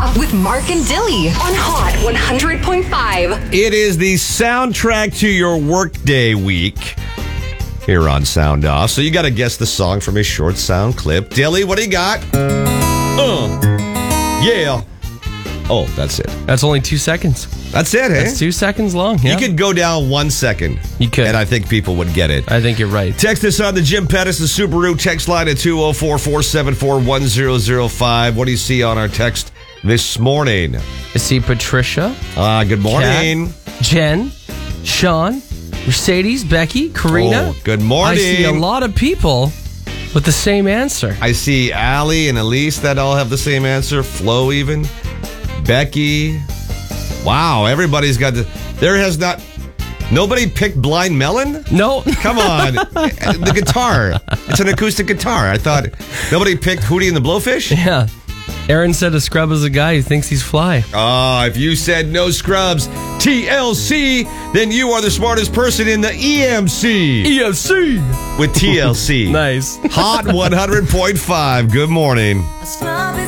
Off with Mark and Dilly on Hot 100.5. It is the soundtrack to your workday week here on Sound Off. So you got to guess the song from a short sound clip. Dilly, what do you got? Yeah. Oh, that's it. That's only 2 seconds. That's it, eh? That's 2 seconds long. Yeah. You could go down 1 second. You could. And I think people would get it. I think you're right. Text us on the Jim Pettis, the Subaru text line at 204-474-1005. What do you see on our text this morning? I see Patricia. Good morning. Kat, Jen, Sean, Mercedes, Becky, Karina. Oh, good morning. I see a lot of people with the same answer. I see Allie and Elise that all have the same answer. Flo even. Becky. Wow, everybody's got nobody picked Blind Melon? No. Come on. The guitar. It's an acoustic guitar. I thought nobody picked Hootie and the Blowfish? Yeah. Aaron said a scrub is a guy who thinks he's fly. If you said no scrubs, TLC, then you are the smartest person in the EMC. EMC. With TLC. Nice. Hot 100.5. Good morning. A scrub is